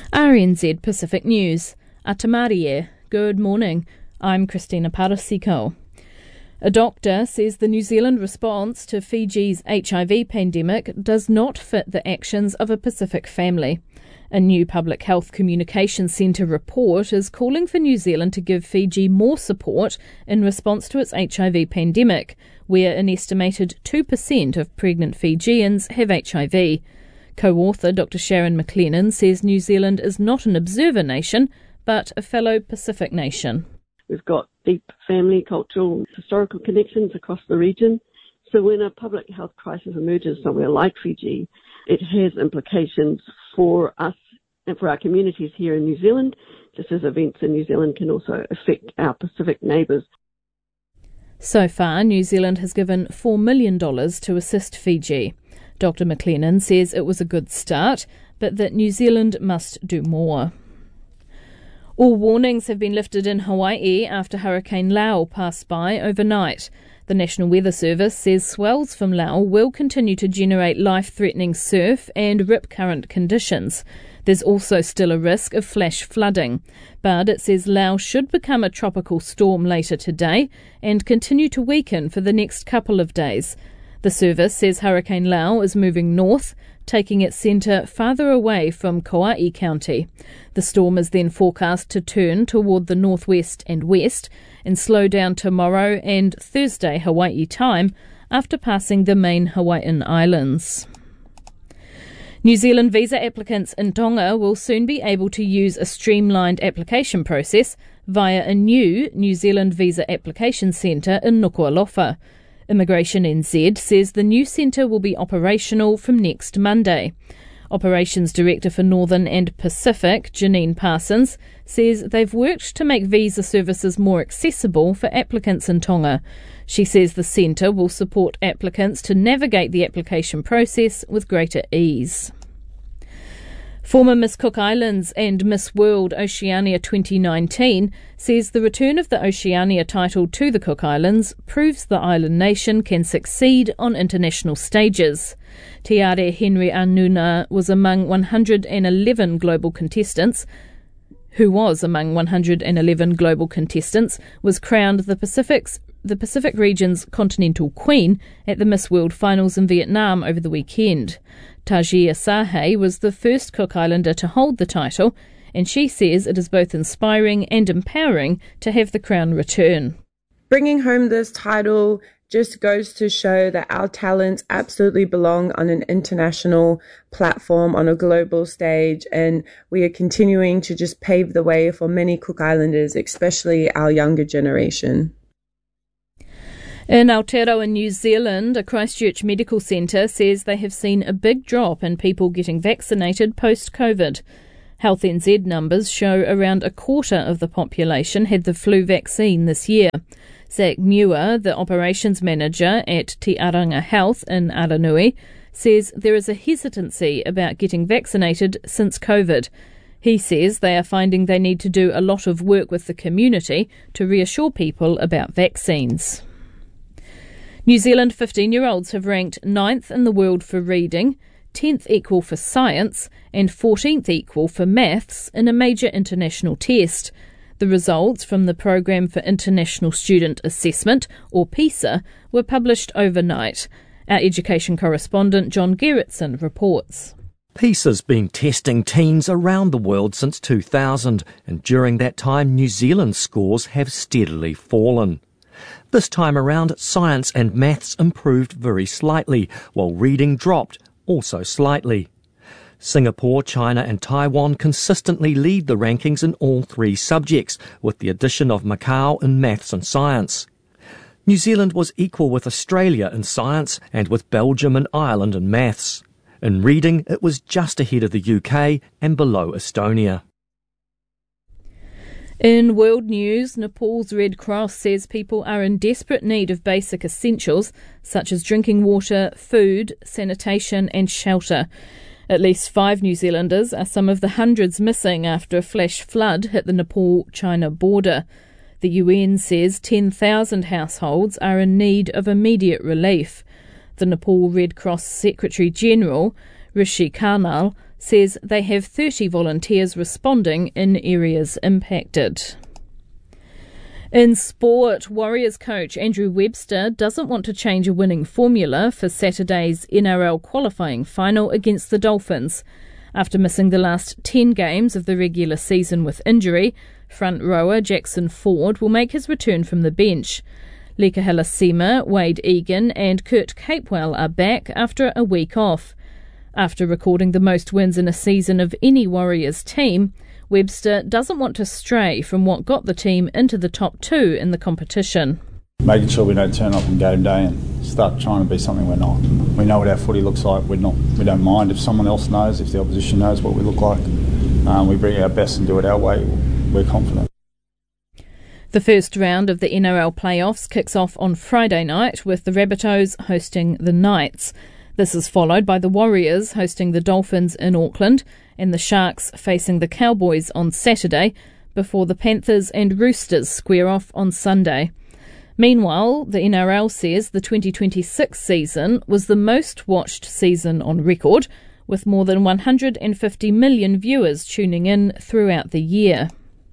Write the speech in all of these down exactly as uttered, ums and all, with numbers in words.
R N Z Pacific News. Atamarie. Good morning. I'm Christina Parasiko. A doctor says the New Zealand response to Fiji's H I V pandemic does not fit the actions of a Pacific family. A new Public Health Communications Centre report is calling for New Zealand to give Fiji more support in response to its H I V pandemic, where an estimated two percent of pregnant Fijians have H I V. Co-author Doctor Sharon McLennan says New Zealand is not an observer nation, but a fellow Pacific nation. We've got deep family, cultural, historical connections across the region. So when a public health crisis emerges somewhere like Fiji, it has implications for us and for our communities here in New Zealand, just as events in New Zealand can also affect our Pacific neighbours. So far, New Zealand has given four million dollars to assist Fiji. Doctor McLennan says it was a good start, but that New Zealand must do more. All warnings have been lifted in Hawaii after Hurricane Lau passed by overnight. The National Weather Service says swells from Lau will continue to generate life-threatening surf and rip current conditions. There's also still a risk of flash flooding, but it says Lau should become a tropical storm later today and continue to weaken for the next couple of days. The service says Hurricane Lau is moving north, taking its centre farther away from Kauai County. The storm is then forecast to turn toward the northwest and west and slow down tomorrow and Thursday Hawaii time after passing the main Hawaiian Islands. New Zealand visa applicants in Tonga will soon be able to use a streamlined application process via a new New Zealand Visa Application Centre in Nuku'alofa. Immigration N Z says the new centre will be operational from next Monday. Operations Director for Northern and Pacific, Janine Parsons, says they've worked to make visa services more accessible for applicants in Tonga. She says the centre will support applicants to navigate the application process with greater ease. Former Miss Cook Islands and Miss World Oceania twenty nineteen says the return of the Oceania title to the Cook Islands proves the island nation can succeed on international stages. Te Are Henry Anuna was among one hundred eleven global contestants, who was among one hundred eleven global contestants, was crowned the Pacific's the Pacific region's continental queen at the Miss World finals in Vietnam over the weekend. Tajia Sahay was the first Cook Islander to hold the title, and she says it is both inspiring and empowering to have the crown return. Bringing home this title just goes to show that our talents absolutely belong on an international platform, on a global stage, and we are continuing to just pave the way for many Cook Islanders, especially our younger generation. In Aotearoa, New Zealand, a Christchurch medical centre says they have seen a big drop in people getting vaccinated post-COVID. Health N Z numbers show around a quarter of the population had the flu vaccine this year. Zach Muir, the operations manager at Te Aranga Health in Aranui, says there is a hesitancy about getting vaccinated since COVID. He says they are finding they need to do a lot of work with the community to reassure people about vaccines. New Zealand fifteen-year-olds have ranked ninth in the world for reading, tenth equal for science and fourteenth equal for maths in a major international test. The results from the Programme for International Student Assessment, or PISA, were published overnight. Our education correspondent John Gerritsen reports. PISA's been testing teens around the world since two thousand, and during that time New Zealand's scores have steadily fallen. This time around, science and maths improved very slightly, while reading dropped, also slightly. Singapore, China and Taiwan consistently lead the rankings in all three subjects, with the addition of Macau in maths and science. New Zealand was equal with Australia in science and with Belgium and Ireland in maths. In reading, it was just ahead of the U K and below Estonia. In world news, Nepal's Red Cross says people are in desperate need of basic essentials such as drinking water, food, sanitation and shelter. At least five New Zealanders are some of the hundreds missing after a flash flood hit the Nepal-China border. The U N says ten thousand households are in need of immediate relief. The Nepal Red Cross Secretary-General, Rishi Karnal, says they have thirty volunteers responding in areas impacted. In sport, Warriors coach Andrew Webster doesn't want to change a winning formula for Saturday's N R L qualifying final against the Dolphins. After missing the last ten games of the regular season with injury, front rower Jackson Ford will make his return from the bench. Leka Halasima, Wade Egan and Kurt Capewell are back after a week off. After recording the most wins in a season of any Warriors team, Webster doesn't want to stray from what got the team into the top two in the competition. Making sure we don't turn up on game day and start trying to be something we're not. We know what our footy looks like. We're not. We don't mind if someone else knows, if the opposition knows what we look like. Um, we bring our best and do it our way. We're confident. The first round of the N R L playoffs kicks off on Friday night with the Rabbitohs hosting the Knights. This is followed by the Warriors hosting the Dolphins in Auckland and the Sharks facing the Cowboys on Saturday before the Panthers and Roosters square off on Sunday. Meanwhile, the N R L says the twenty twenty-six season was the most watched season on record, with more than one hundred fifty million viewers tuning in throughout the year.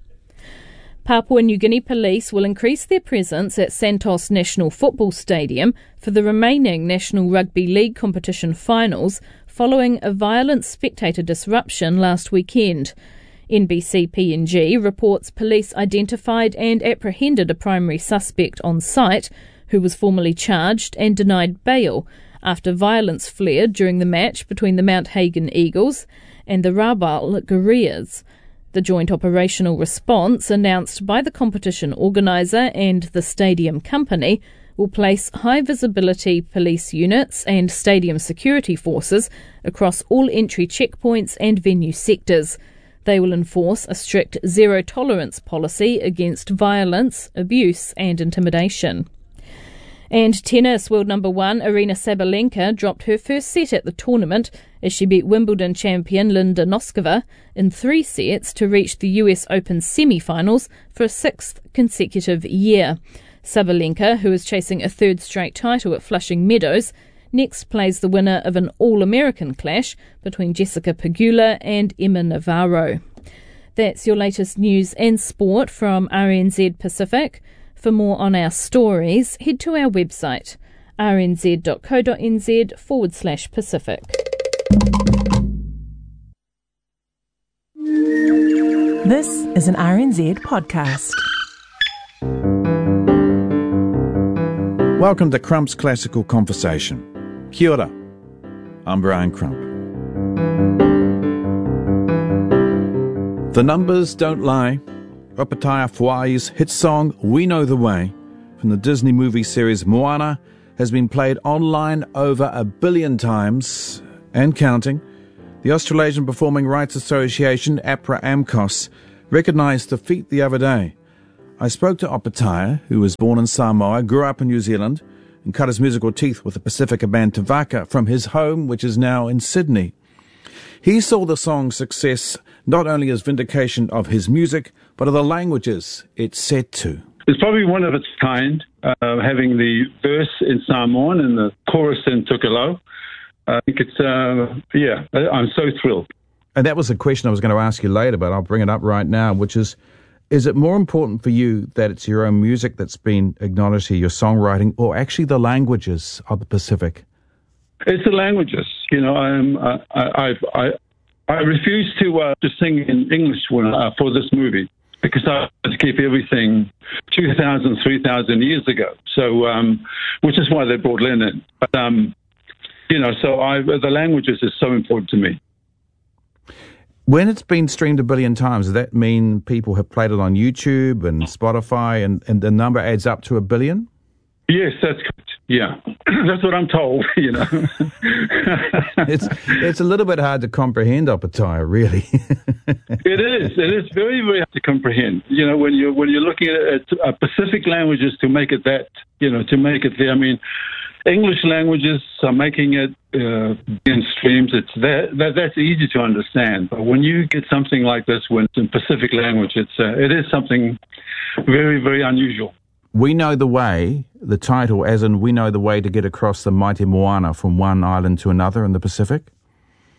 Papua New Guinea Police will increase their presence at Santos National Football Stadium for the remaining National Rugby League competition finals following a violent spectator disruption last weekend. N B C P N G reports police identified and apprehended a primary suspect on site who was formally charged and denied bail after violence flared during the match between the Mount Hagen Eagles and the Rabaul Guerrillas. The joint operational response announced by the competition organiser and the stadium company will place high-visibility police units and stadium security forces across all entry checkpoints and venue sectors. They will enforce a strict zero-tolerance policy against violence, abuse and intimidation. And tennis world number one Aryna Sabalenka dropped her first set at the tournament as she beat Wimbledon champion Linda Noskova in three sets to reach the U S Open semi-finals for a sixth consecutive year. Sabalenka, who is chasing a third straight title at Flushing Meadows, next plays the winner of an All-American clash between Jessica Pegula and Emma Navarro. That's your latest news and sport from R N Z Pacific. For more on our stories, head to our website, rnz.co.nz forward slash Pacific. This is an R N Z podcast. Welcome to Crump's Classical Conversation. Kia ora. I'm Brian Crump. The numbers don't lie. Opetaia Fuai's hit song We Know the Way from the Disney movie series Moana has been played online over a billion times and counting. The Australasian Performing Rights Association, APRA AMCOS, recognised the feat the other day. I spoke to Opetaia, who was born in Samoa, grew up in New Zealand, and cut his musical teeth with the Pacifica band Te Vaka from his home, which is now in Sydney. He saw the song's success not only as vindication of his music, but of the languages it's set to. It's probably one of its kind, uh, having the verse in Samoan and the chorus in Tukalo. I think it's, uh, yeah, I'm so thrilled. And that was a question I was going to ask you later, but I'll bring it up right now, which is, is it more important for you that it's your own music that's been acknowledged here, your songwriting, or actually the languages of the Pacific? It's the languages. You know, I'm, I, I, I, I refuse to uh, to sing in English when, uh, for this movie because I had to keep everything two thousand, three thousand years ago. So, um, which is why they brought Len in. But, um, you know, so I, the languages is so important to me. When it's been streamed a billion times, does that mean people have played it on YouTube and Spotify and, and the number adds up to a billion? Yes, that's correct. Yeah, that's what I'm told, you know. it's it's a little bit hard to comprehend, Opetaia, really. It is. It is very, very hard to comprehend. You know, when you're, when you're looking at, at uh, Pacific languages to make it that, you know, to make it there. I mean, English languages are making it uh, in streams. It's that, that that's easy to understand. But when you get something like this, when it's in Pacific language, it's uh, it is something very, very unusual. We Know the Way, the title, as in we know the way to get across the mighty Moana from one island to another in the Pacific?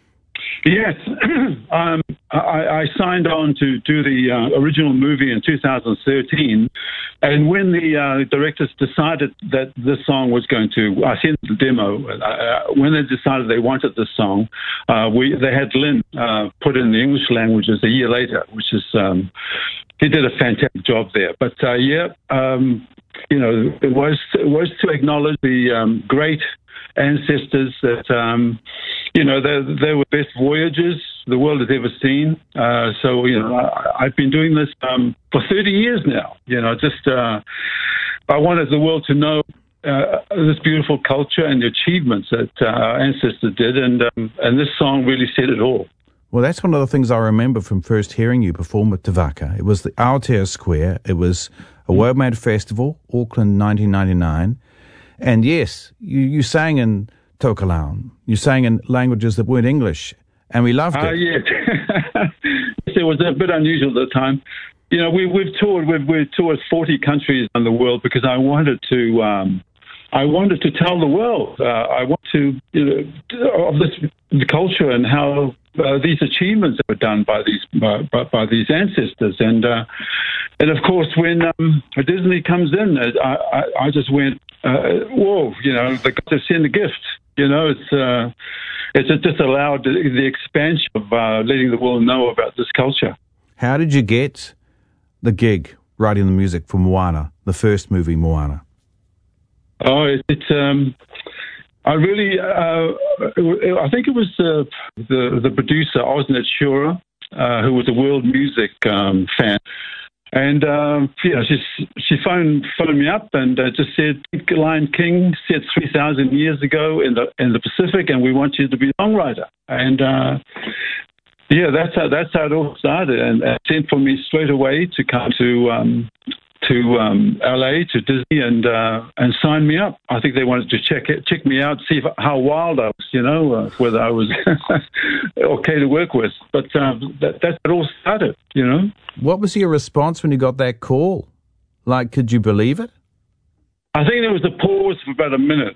Yes, um, I, I signed on to do the uh, original movie in two thousand thirteen, and when the uh, directors decided that this song was going to, I sent the demo. Uh, when they decided they wanted this song, uh, we they had Lynn uh, put in the English languages a year later, which is um, he did a fantastic job there. But uh, yeah, um, you know, it was it was to acknowledge the um, great ancestors that, um, you know, they, they were best voyagers the world has ever seen. Uh, so, you know, I, I've been doing this um, for thirty years now. You know, just uh, I wanted the world to know uh, this beautiful culture and the achievements that uh, our ancestors did, and um, and this song really said it all. Well, that's one of the things I remember from first hearing you perform at Te Waka. It was the Aotea Square. It was a WOMAD Festival, Auckland, nineteen ninety-nine. And yes, you, you sang in Tokelau. You sang in languages that weren't English, and we loved it. Uh, yeah. It was a bit unusual at the time. You know, we, we've toured, we've, we've toured forty countries in the world because I wanted to, um, I wanted to tell the world. Uh, I want to, you know, of this the culture and how uh, these achievements were done by these uh, by, by these ancestors. And uh, and of course, when um, Disney comes in, I, I, I just went, uh, whoa! You know, they got to send a gift. You know, it's uh, it's just allowed the, the expansion of uh, letting the world know about this culture. How did you get the gig writing the music for Moana, the first movie Moana? Oh, it, it's um, I really, uh, I think it was uh, the the producer Osnet Shura, uh, who was a world music um, fan, and um, you know, she she phoned phoned me up and uh, just said, Lion King set three thousand years ago in the in the Pacific, and we want you to be a songwriter. And uh, yeah, that's how that's how it all started, and uh, sent for me straight away to come to. Um, to um, L A, to Disney, and uh, and sign me up. I think they wanted to check it, check me out, see if, how wild I was, you know, uh, whether I was okay to work with. But um, that, that's how it all started, you know. What was your response when you got that call? Like, could you believe it? I think there was a pause for about a minute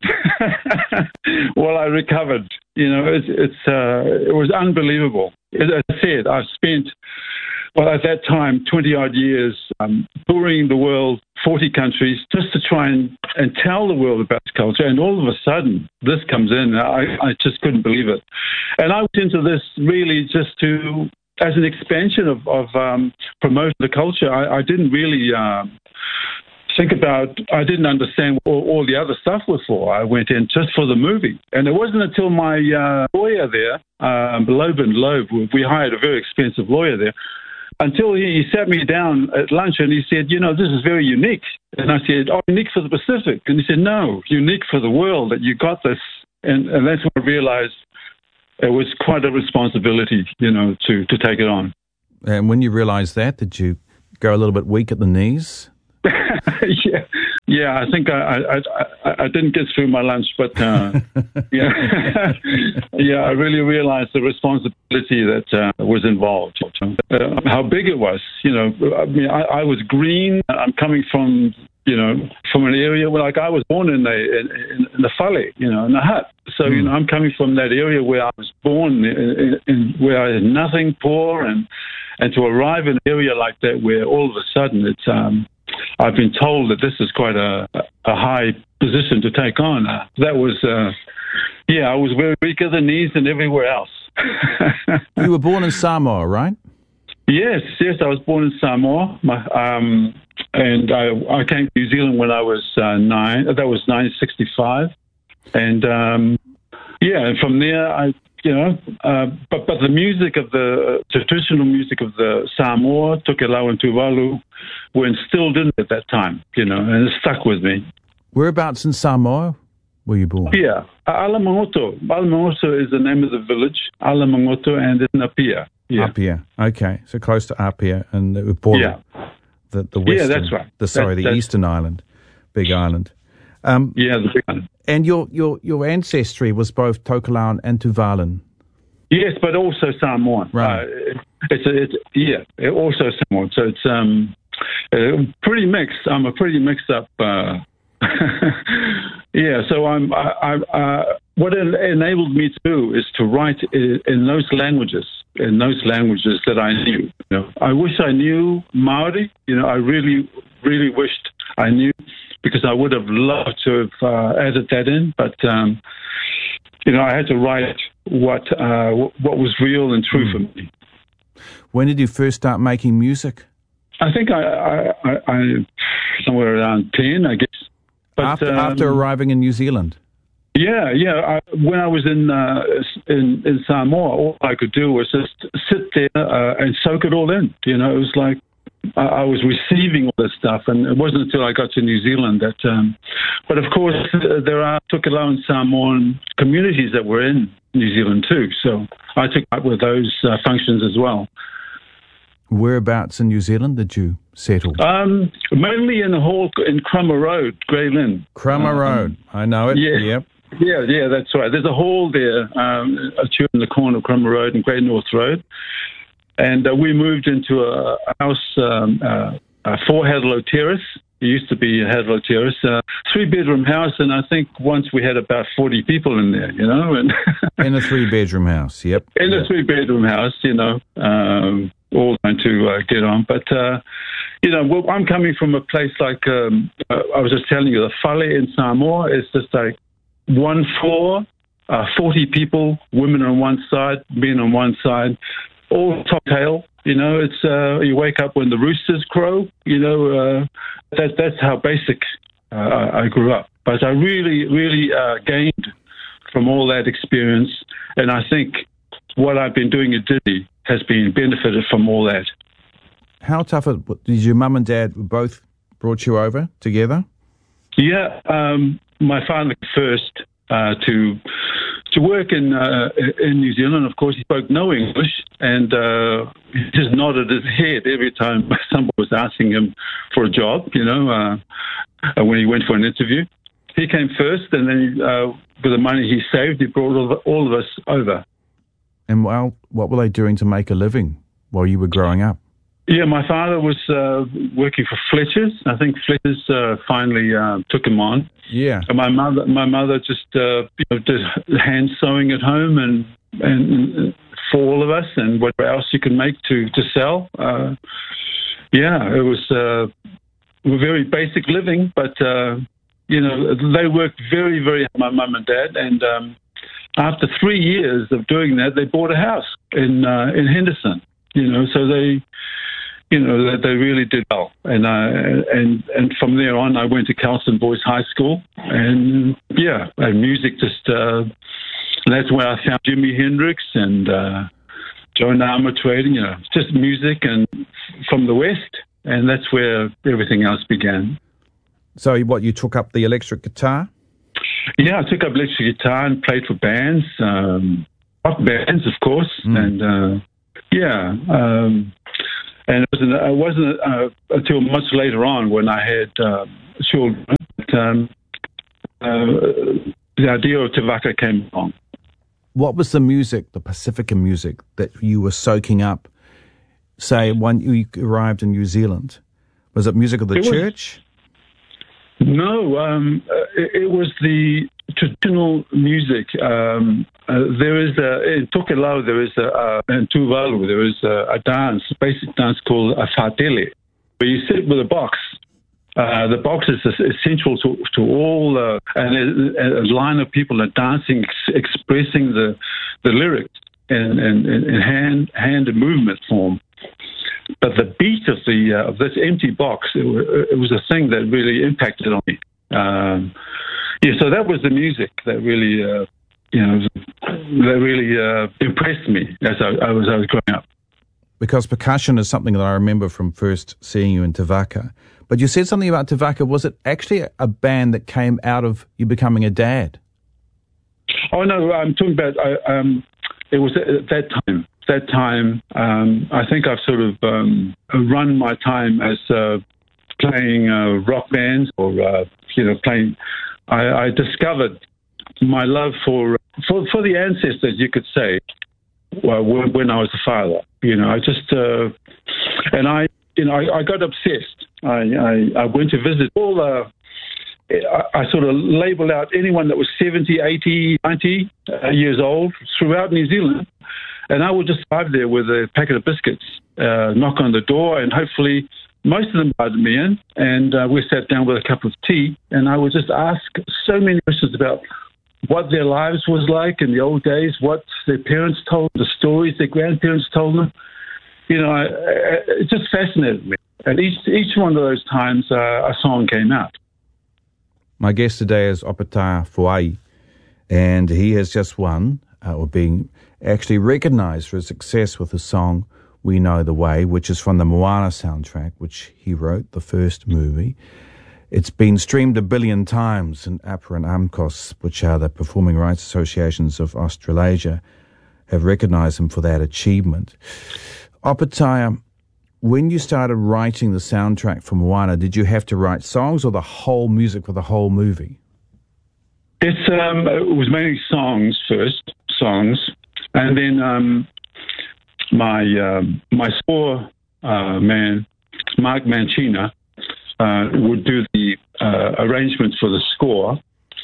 while I recovered. You know, it's, it's uh, it was unbelievable. As I said, I've spent... Well, at that time, twenty-odd years, um, touring the world, forty countries, just to try and, and tell the world about this culture. And all of a sudden, this comes in. I, I just couldn't believe it. And I went into this really just to, as an expansion of, of um, promoting the culture. I, I didn't really uh, think about, I didn't understand what all, all the other stuff was for. I went in just for the movie. And it wasn't until my uh, lawyer there, um, Loeb and Loeb, we hired a very expensive lawyer there, until he, he sat me down at lunch and he said, you know, this is very unique. And I said, oh, unique for the Pacific. And he said, no, unique for the world, that you got this. And, and that's when I realized it was quite a responsibility, you know, to, to take it on. And when you realized that, did you go a little bit weak at the knees? yeah, yeah. I think I, I, I, I didn't get through my lunch, but uh, yeah, yeah. I really realized the responsibility that uh, was involved, uh, how big it was. You know, I mean, I, I was green. I'm coming from, you know, from an area where, like, I was born in the in, in the Fale, you know, in the hut. So mm. you know, I'm coming from that area where I was born, in, in, in, where I had nothing, poor, and and to arrive in an area like that, where all of a sudden it's um. I've been told that this is quite a, a high position to take on. Uh, that was, uh, yeah, I was very weak at the knees and everywhere else. You were born in Samoa, right? Yes, yes, I was born in Samoa. My, um, and I, I came to New Zealand when I was uh, nine. That was nineteen sixty-five. And, um, yeah, and from there, I... You know, uh, but but the music of the uh, traditional music of the Samoa, Tokelau and Tuvalu, were instilled in at that time. You know, and it stuck with me. Whereabouts in Samoa were you born? Yeah, Alamangoto. Alamangoto is the name of the village. Alamangoto, and it's in Apia. Yeah. Apia. Okay, so close to Apia and Upolu. Yeah. The the western. Yeah, that's right. The sorry, that, the eastern island, big island. Um, yeah, the big island. And your, your, your ancestry was both Tokelau and Tuvalu. Yes, but also Samoan. Right. Uh, it's, a, it's yeah, also Samoan. So it's um, uh, pretty mixed. I'm a pretty mixed up. Uh, yeah, so I'm I, I, uh, what it enabled me to do is to write in, in those languages, in those languages that I knew. You know, I wish I knew Maori. You know, I really, really wished I knew, because I would have loved to have uh, added that in. But um, you know, I had to write what uh, what was real and true mm. for me. When did you first start making music? I think I, I, I, I somewhere around ten, I guess. But, after, um, after arriving in New Zealand? Yeah, yeah. I, when I was in, uh, in in Samoa, all I could do was just sit there uh, and soak it all in. You know, it was like I, I was receiving all this stuff, and it wasn't until I got to New Zealand that. Um, but of course, uh, there are Tokelau and Samoan communities that were in New Zealand too, so I took up with those uh, functions as well. Whereabouts in New Zealand did you settle? Um, mainly in the hall in Cromer Road, Grey Lynn. Cromer um, Road, I know it. Yeah, yep. yeah, yeah, that's right. There's a hall there, um, a church in the corner of Cromer Road and Great North Road, and uh, we moved into a, a house, um, uh, a four Hadlow Terrace. It used to be a Hadlow Terrace, a three-bedroom house, and I think once we had about forty people in there, you know. And in a three-bedroom house, yep. In yep. a three-bedroom house, you know, um, all trying to uh, get on. But, uh, you know, well, I'm coming from a place like, um, uh, I was just telling you, the Fale in Samoa is just like one floor, uh, forty people, women on one side, men on one side, all top tail. You know, it's uh, you wake up when the roosters crow. You know, uh, that that's how basic uh, I, I grew up. But I really, really uh, gained from all that experience, and I think what I've been doing at Disney has been benefited from all that. How tough it, did your mum and dad both brought you over together? Yeah, um, my father first uh, to. To work in uh, in New Zealand, of course, he spoke no English, and uh, he just nodded his head every time somebody was asking him for a job, you know, uh, when he went for an interview. He came first, and then uh, with the money he saved, he brought all of, all of us over. And well, what were they doing to make a living while you were growing up? Yeah, my father was uh, working for Fletcher's. I think Fletcher's uh, finally uh, took him on. Yeah. And my mother, my mother just uh, you know, did hand sewing at home and and for all of us, and whatever else you can make to to sell. Uh, yeah, it was uh, very basic living, but uh, you know they worked very very hard, my mum and dad, and um, after three years of doing that, they bought a house in uh, in Henderson. You know, so they. You know, they, they really did well. And, uh, and and from there on, I went to Carlson Boys High School. And, yeah, and music just, uh, that's where I found Jimi Hendrix and uh, Joan Armatrading, you know, just music and from the West. And that's where everything else began. So what, you took up the electric guitar? Yeah, I took up electric guitar and played for bands, um, rock bands, of course. Mm. And, uh, yeah, um And it wasn't, it wasn't uh, until much later on when I had uh, children that um, uh, the idea of Te Waka came along. What was the music, the Pacifica music, that you were soaking up, say, when you arrived in New Zealand? Was it music of the it church? Was, no, um, it, it was the traditional music. Um, uh, there is a, in Tokelau, there is a, uh, in Tuvalu, there is a, a dance, a basic dance called a whātele, where you sit with a box. Uh, the box is essential to, to all, uh, and a, a line of people are dancing, ex- expressing the, the lyrics in, in, in hand, hand and movement form. But the beat of the uh, of this empty box, it, it was a thing that really impacted on me. Um, yeah, so that was the music that really, uh, you know, that really uh, impressed me as I, I was I was growing up. Because percussion is something that I remember from first seeing you in Te Waka. But you said something about Te Waka. Was it actually a band that came out of you becoming a dad? Oh no, I'm talking about. Uh, um, it was at that time. That time, um, I think I've sort of um, run my time as uh, playing uh, rock bands or uh, you know playing. I, I discovered my love for, for for the ancestors, you could say, well, when I was a father. You know, I just uh, and I you know I, I got obsessed. I, I I went to visit all the I, I sort of labelled out anyone that was seventy, eighty, ninety uh, years old throughout New Zealand, and I would just arrive there with a packet of biscuits, uh, knock on the door, and hopefully most of them invited me in, and uh, we sat down with a cup of tea, and I would just ask so many questions about what their lives was like in the old days, what their parents told, the stories their grandparents told them. You know, I, I, it just fascinated me. And each each one of those times, uh, a song came out. My guest today is Opetaia Foai, and he has just won, uh, or being actually recognised for his success with the song We Know the Way, which is from the Moana soundtrack, which he wrote, the first movie. It's been streamed a billion times, and APRA and AMCOS, which are the Performing Rights Associations of Australasia, have recognised him for that achievement. Opetaia, when you started writing the soundtrack for Moana, did you have to write songs or the whole music for the whole movie? It's, um, it was mainly songs first, songs, and then um, my uh, my score uh, man, Mark Mancina, uh, would do the uh, arrangements for the score,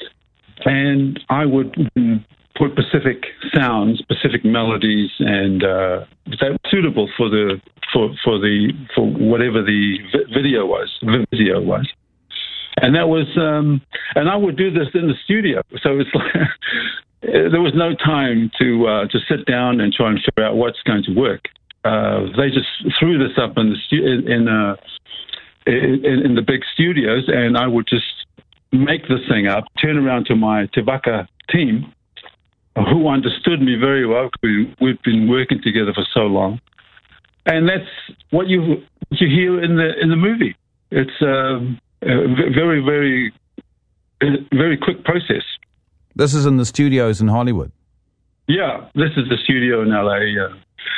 and I would put specific sounds, specific melodies, and uh, that were suitable for the for for the for whatever the video was, video was, and that was, um, and I would do this in the studio. So it's like there was no time to uh, to sit down and try and figure out what's going to work. Uh, they just threw this up in the stu- in in, uh, in in the big studios, and I would just make this thing up, turn around to my Te Waka team, who understood me very well. We, we've been working together for so long, and that's what you what you hear in the in the movie. It's um, a very very very quick process. This is in the studios in Hollywood. Yeah, this is the studio in L A. Uh,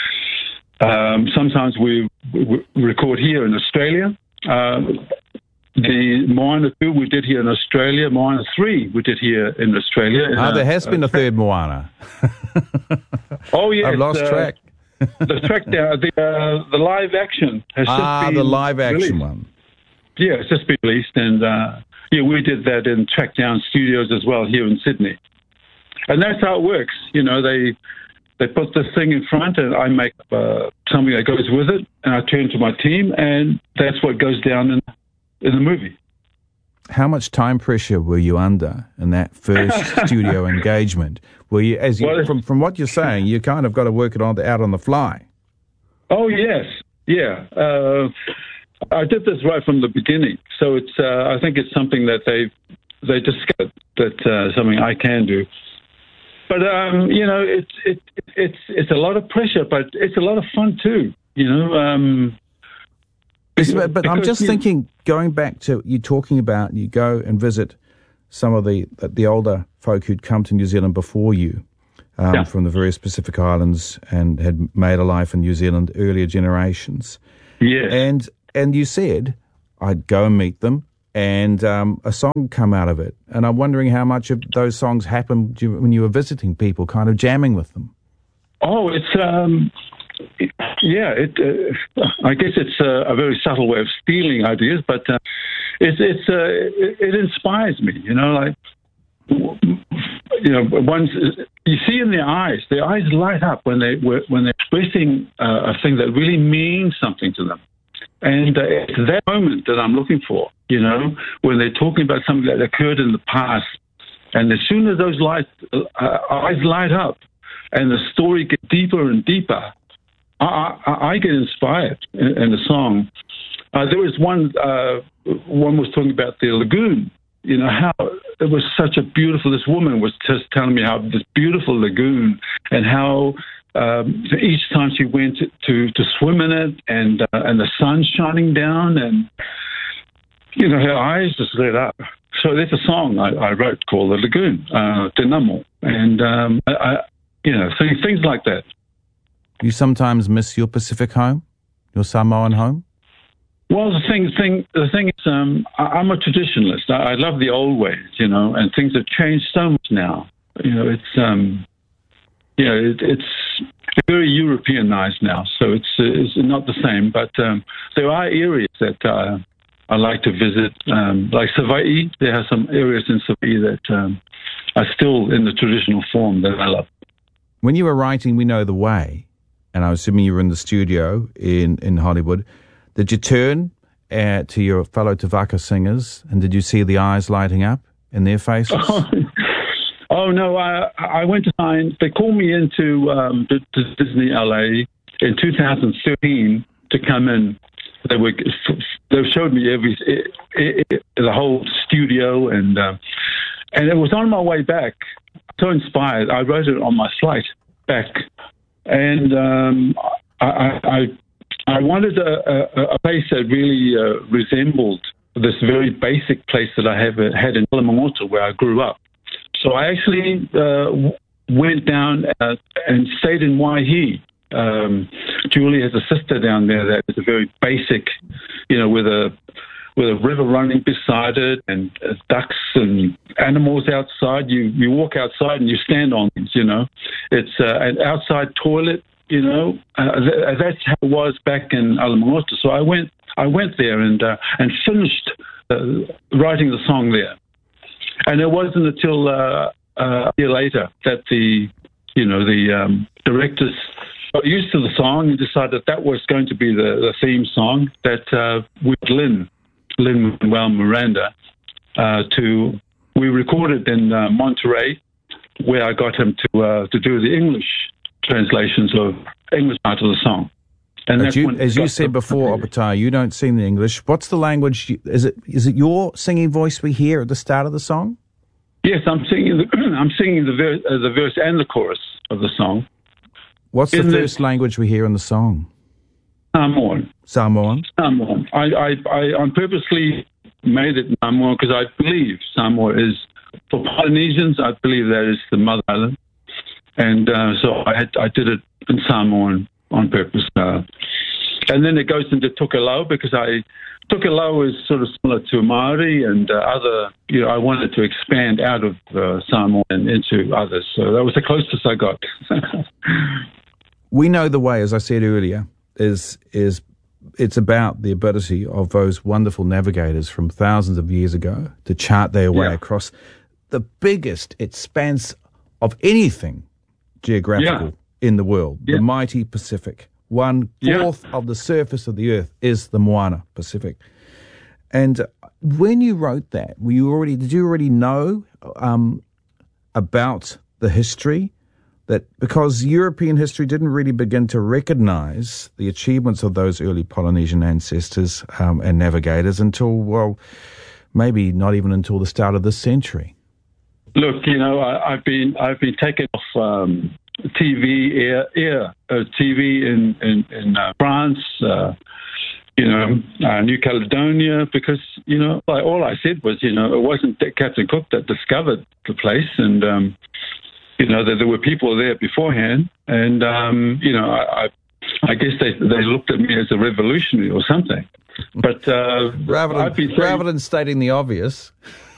um, sometimes we, we record here in Australia. Uh, The Moana two we did here in Australia. Moana three we did here in Australia. Ah, uh, there has been a third Moana. Oh, yeah. I've lost uh, track. the track down, the, uh, the live action has ah, just been the live action released. one. Yeah, it's just been released. And, uh, yeah, we did that in Trackdown Studios as well here in Sydney. And that's how it works. You know, they they put this thing in front and I make uh, something that goes with it, and I turn to my team, and that's what goes down in in the movie. How much time pressure were you under in that first studio engagement? Were you, as you, well, from from what you're saying, you kind of got to work it on out on the fly? Oh yes, yeah. Uh, I did this right from the beginning, so it's. Uh, I think it's something that they they discovered that uh, something I can do. But um, you know, it's it, it's it's a lot of pressure, but it's a lot of fun too. You know. Um, But, but I'm just thinking, going back to you talking about, you go and visit some of the the older folk who'd come to New Zealand before you, um, yeah. from the various Pacific Islands, and had made a life in New Zealand, earlier generations. Yes. And and you said, I'd go and meet them, and um, a song would come out of it. And I'm wondering how much of those songs happened when you were visiting people, kind of jamming with them. Oh, it's... Um Yeah, it. Uh, I guess it's a, a very subtle way of stealing ideas, but uh, it's it's uh, it, it inspires me. You know, like you know, once you see in their eyes, their eyes light up when they when they're expressing uh, a thing that really means something to them, and uh, it's that moment that I'm looking for. You know, when they're talking about something that occurred in the past, and as soon as those light uh, eyes light up, and the story gets deeper and deeper, I, I, I get inspired in, in the song. Uh, there was one, uh, one was talking about the lagoon, you know, how it was such a beautiful, this woman was just telling me how this beautiful lagoon and how um, each time she went to, to, to swim in it and, uh, and the sun shining down and, you know, her eyes just lit up. So there's a song I, I wrote called The Lagoon, uh, Te Namo, and, um, I, I, you know, things, things like that. You sometimes miss your Pacific home, your Samoan home? Well, the thing, thing, the thing is, um, I, I'm a traditionalist. I, I love the old ways, you know, and things have changed so much now. You know, it's, um, you know, it, it's very Europeanized now, so it's, it's not the same. But um, there are areas that uh, I like to visit, um, like Savaii. There are some areas in Savaii that um, are still in the traditional form that I love. When you were writing We Know the Way, and I'm assuming you were in the studio in, in Hollywood, did you turn uh, to your fellow Tavaka singers, and did you see the eyes lighting up in their faces? Oh, oh no, I I went to sign. They called me into um, to, to Disney L A in two thousand thirteen to come in. They were they showed me every it, it, it, the whole studio, and uh, and it was on my way back. So inspired, I wrote it on my flight back, and um, I, I I wanted a, a, a place that really uh, resembled this very basic place that I have had in Alamangoto, where I grew up. So I actually uh, went down uh, and stayed in Waihi. Um, Julie has a sister down there that is a very basic, you know, with a with a river running beside it, and uh, ducks and animals outside. You you walk outside and you stand on things, you know. It's uh, an outside toilet, you know. Uh, th- that's how it was back in Alamangoto. So I went I went there and uh, and finished uh, writing the song there. And it wasn't until uh, uh, a year later that the you know the um, directors got used to the song and decided that was going to be the, the theme song, that uh, with Lin, Lin-Manuel Miranda, uh, to, we recorded in uh, Monterey, where I got him to uh, to do the English translations of English part of the song. And as you, as you said before, Opetaia, you don't sing the English. What's the language? You, is it is it your singing voice we hear at the start of the song? Yes, I'm singing the I'm singing the verse, uh, the verse and the chorus of the song. What's the in first the, language we hear in the song? Samoan. Samoan. Samoan. I I I, I purposely made it Samoan because I believe Samoa is, for Polynesians, I believe that is the mother island, and uh, so I had I did it in Samoan on purpose. Uh, and then it goes into Tokelau, because I Tokelau is sort of similar to Māori and uh, other, you know, I wanted to expand out of uh, Samoan and into others. So that was the closest I got. We Know the Way, as I said earlier, is is it's about the ability of those wonderful navigators from thousands of years ago to chart their way yeah. across the biggest expanse of anything geographical yeah. in the world, yeah. the mighty Pacific. One fourth yeah. of the surface of the earth is the Moana Pacific. And when you wrote that, were you already did you already know um, about the history? That because European history didn't really begin to recognize the achievements of those early Polynesian ancestors um, and navigators until, well, maybe not even until the start of this century. Look, you know, I, I've been I've been taken off um, T V, air, air uh, T V in in, in uh, France, uh, you know, uh, New Caledonia, because you know, like, all I said was, you know, it wasn't Captain Cook that discovered the place, and um, you know, that there were people there beforehand, and um, you know, I, I, I guess they they looked at me as a revolutionary or something. But uh, rather than, I'd be saying, rather than stating the obvious.